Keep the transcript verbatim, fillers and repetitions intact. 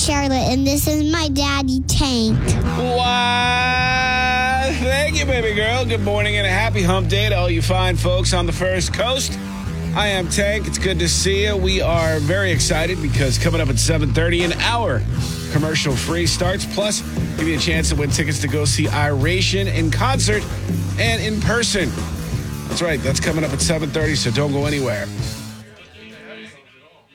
Charlotte, and this is my daddy, Tank. Why, thank you, baby girl. Good morning and a happy hump day to all you fine folks on the First Coast. I am Tank. It's good to see you. We are very excited because coming up at seven thirty, an hour commercial-free starts. Plus, give you a chance to win tickets to go see Iration in concert and in person. That's right. That's coming up at seven thirty, so don't go anywhere.